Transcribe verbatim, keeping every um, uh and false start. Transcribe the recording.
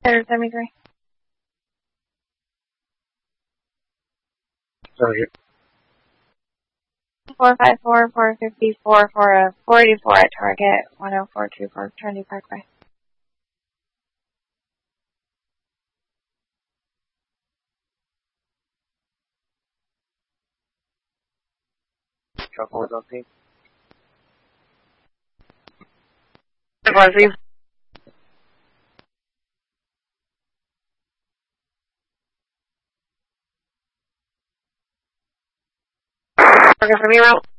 Center seventy-three. Target. four five four, four fifty-four, four forty-four at target, one oh four two four, Trinity Parkway. Truck was on scene. Was he? Working for me, route.